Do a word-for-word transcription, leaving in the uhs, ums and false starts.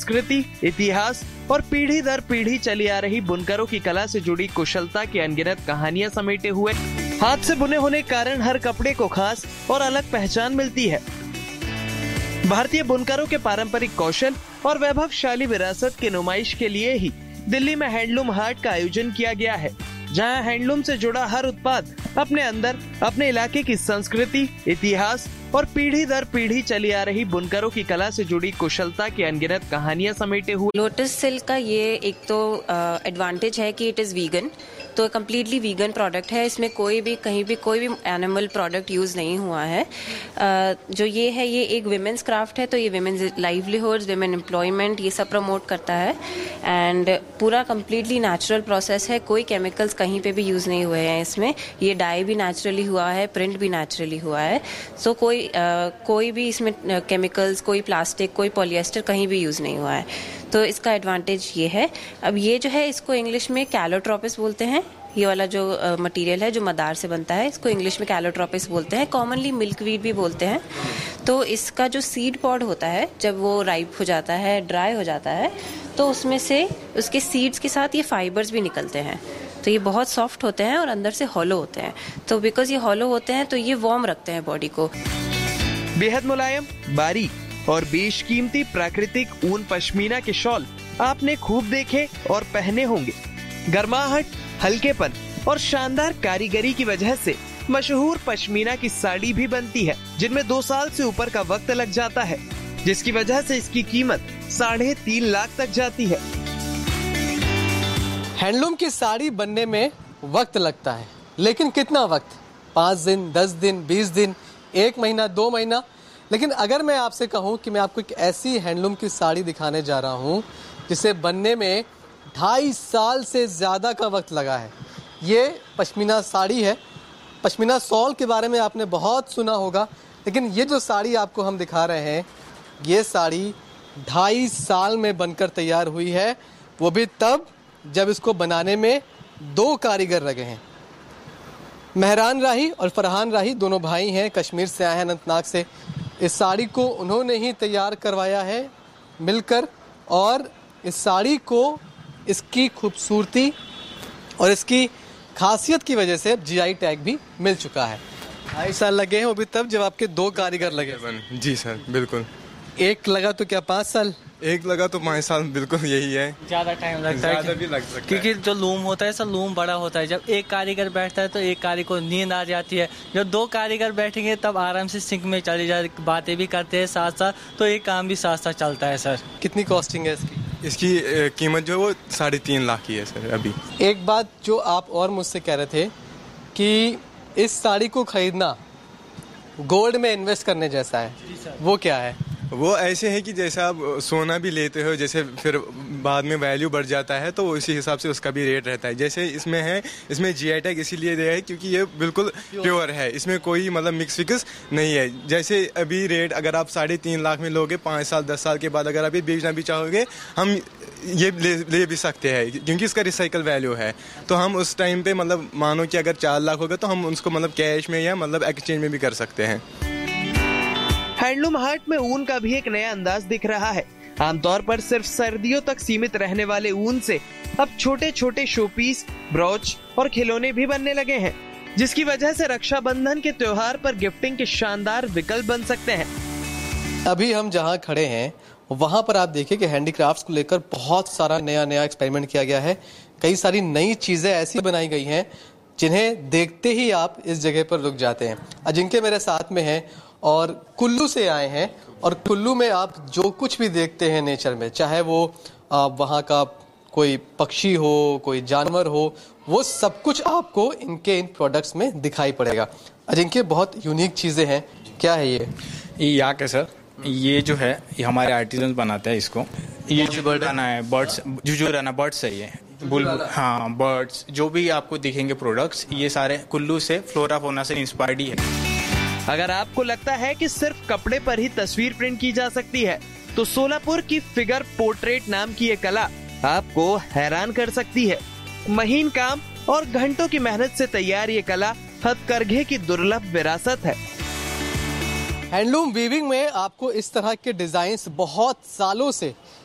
संस्कृति, इतिहास और पीढ़ी दर पीढ़ी चली आ रही बुनकरों की कला से जुड़ी कुशलता की अनगिनत कहानियां समेटे हुए हाथ से बुने होने के कारण हर कपड़े को खास और अलग पहचान मिलती है। भारतीय बुनकरों के पारंपरिक कौशल और वैभवशाली विरासत की नुमाइश के लिए ही दिल्ली में हैंडलूम हाट का आयोजन किया गया है, जहां हैंडलूम से जुड़ा हर उत्पाद अपने अंदर अपने इलाके की संस्कृति, इतिहास और पीढ़ी दर पीढ़ी चली आ रही बुनकरों की कला से जुड़ी कुशलता की अनगिनत कहानियां समेटे हुए। लोटस सिल्क का ये एक तो एडवांटेज है कि इट इज़ वीगन, तो कम्प्लीटली वीगन प्रोडक्ट है। इसमें कोई भी कहीं भी कोई भी एनिमल प्रोडक्ट यूज़ नहीं हुआ है। uh, जो ये है ये एक विमेंस क्राफ्ट है, तो ये विमेंस लाइवलीहुड्स, विमेन एम्प्लॉयमेंट ये सब प्रमोट करता है। एंड पूरा कम्प्लीटली नेचुरल प्रोसेस है, कोई केमिकल्स कहीं पे भी यूज़ नहीं हुए हैं इसमें। ये डाई भी नेचुरली हुआ है, प्रिंट भी नेचुरली हुआ है। सो so, कोई Uh, कोई भी इसमें केमिकल्स, कोई प्लास्टिक, कोई पॉलिएस्टर कहीं भी यूज़ नहीं हुआ है, तो इसका एडवांटेज ये है। अब ये जो है इसको इंग्लिश में कैलोट्रोपिस बोलते हैं। ये वाला जो मटेरियल uh, है जो मदार से बनता है, इसको इंग्लिश में कैलोट्रोपिस बोलते हैं। कॉमनली मिल्कवीड भी बोलते हैं। तो इसका जो सीड पॉड होता है, जब वो राइप हो जाता है, ड्राई हो जाता है, तो उसमें से उसके सीड्स के साथ ये फाइबर्स भी निकलते हैं। तो ये बहुत सॉफ्ट होते हैं और अंदर से हॉलो होते हैं। तो बिकॉज ये हॉलो होते हैं तो ये वार्म रखते हैं बॉडी को। बेहद मुलायम, बारीक और बेशकीमती प्राकृतिक ऊन पश्मीना के शॉल आपने खूब देखे और पहने होंगे। गर्माहट, हल्केपन और शानदार कारीगरी की वजह से मशहूर पश्मीना की साड़ी भी बनती है, जिनमें दो साल से ऊपर का वक्त लग जाता है, जिसकी वजह से इसकी कीमत साढ़े तीन लाख तक जाती है। हैंडलूम की साड़ी बनने में वक्त लगता है, लेकिन कितना वक्त? पाँच दिन, दस दिन, बीस दिन, एक महीना, दो महीना। लेकिन अगर मैं आपसे कहूं कि मैं आपको एक ऐसी हैंडलूम की साड़ी दिखाने जा रहा हूं जिसे बनने में ढाई साल से ज़्यादा का वक्त लगा है। ये पश्मीना साड़ी है। पश्मीना शॉल के बारे में आपने बहुत सुना होगा, लेकिन ये जो साड़ी आपको हम दिखा रहे हैं, ये साड़ी ढाई साल में बनकर तैयार हुई है, वो भी तब जब इसको बनाने में दो कारीगर लगे हैं। मेहरान राही और फरहान राही दोनों भाई हैं, कश्मीर से आए हैं, अनंतनाग से। इस साड़ी को उन्होंने ही तैयार करवाया है मिलकर, और इस साड़ी को इसकी खूबसूरती और इसकी खासियत की वजह से जीआई टैग भी मिल चुका है। ढाई साल लगे हैं, वो भी तब जब आपके दो कारीगर लगे। जी सर, बिल्कुल। एक लगा तो क्या पाँच साल? एक लगा तो पाँच साल, बिल्कुल यही है। ज़्यादा टाइम लगता है, ज़्यादा भी लग सकता है, क्योंकि जो लूम होता है सर, लूम बड़ा होता है। जब एक कारीगर बैठता है तो एक कारीगर को नींद आ जाती है। जब दो कारीगर बैठेंगे तब आराम से सिंक में चली जाए, बातें भी करते हैं साथ साथ, तो एक काम भी साथ साथ चलता है सर। कितनी कॉस्टिंग है इसकी? इसकी कीमत जो है वो साढ़े तीन लाख की है सर अभी। एक बात जो आप और मुझसे कह रहे थे कि इस साड़ी को खरीदना गोल्ड में इन्वेस्ट करने जैसा है, वो क्या है? वो ऐसे है कि जैसे आप सोना भी लेते हो, जैसे फिर बाद में वैल्यू बढ़ जाता है, तो उसी हिसाब से उसका भी रेट रहता है। जैसे इसमें है, इसमें जीआई टैग इसीलिए दिया है क्योंकि ये बिल्कुल प्योर है, इसमें कोई मतलब मिक्स फिक्स नहीं है। जैसे अभी रेट अगर आप साढ़े तीन लाख में लोगे, पाँच साल दस साल के बाद अगर आप ये बेचना भी चाहोगे, हम ये ले, ले भी सकते हैं क्योंकि इसका रिसाइकल वैल्यू है। तो हम उस टाइम पे मतलब मानो कि अगर चार लाख होगा तो हम उसको मतलब कैश में या मतलब एक्सचेंज में भी कर सकते हैं। हैंडलूम हाट में ऊन का भी एक नया अंदाज दिख रहा है। आमतौर पर सिर्फ सर्दियों तक सीमित रहने वाले ऊन से अब छोटे छोटे शोपीस, ब्रोच और खिलौने भी बनने लगे हैं, जिसकी वजह से रक्षाबंधन के त्योहार पर गिफ्टिंग के शानदार विकल्प बन सकते हैं। अभी हम जहां खड़े हैं वहां पर आप देखिए कि हैंडीक्राफ्ट्स को लेकर बहुत सारा नया नया एक्सपेरिमेंट किया गया है। कई सारी नई चीजें ऐसी बनाई गई हैं जिन्हें देखते ही आप इस जगह पर रुक जाते हैं। अजिंक्य मेरे साथ में है और कुल्लू से आए हैं, और कुल्लू में आप जो कुछ भी देखते हैं नेचर में, चाहे वो वहाँ का कोई पक्षी हो, कोई जानवर हो, वो सब कुछ आपको इनके इन प्रोडक्ट्स में दिखाई पड़ेगा। अजिंक्य, बहुत यूनिक चीज़ें हैं, क्या है ये? ये याक है सर। ये जो है ये हमारे आर्टिजन बनाते हैं इसको। ये जुजुराना है, बर्ड्स, जुजुराना बर्ड्स है ये, बुलबुल, हाँ बर्ड्स। जो भी आपको दिखेंगे प्रोडक्ट्स, ये सारे कुल्लू से, फ्लोरा फोना से इंस्पायर्ड ही है। अगर आपको लगता है कि सिर्फ कपड़े पर ही तस्वीर प्रिंट की जा सकती है, तो सोलापुर की फिगर पोर्ट्रेट नाम की ये कला आपको हैरान कर सकती है। महीन काम और घंटों की मेहनत से तैयार ये कला हथकरघे की दुर्लभ विरासत है। हैंडलूम वीविंग में आपको इस तरह के डिजाइन्स बहुत सालों से